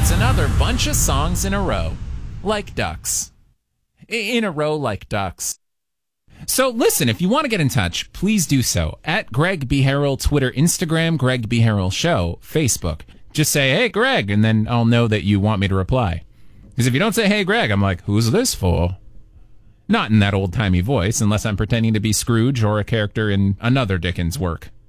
is another bunch of songs in a row, like ducks. In a row like ducks. So listen, if you want to get in touch, please do so at Greg B. Harrell, Twitter, Instagram, Greg B. Harrell Show, Facebook. Just say, hey, Greg, and then I'll know that you want me to reply. Because if you don't say, hey, Greg, I'm like, who's this for? Not in that old-timey voice, unless I'm pretending to be Scrooge or a character in another Dickens work.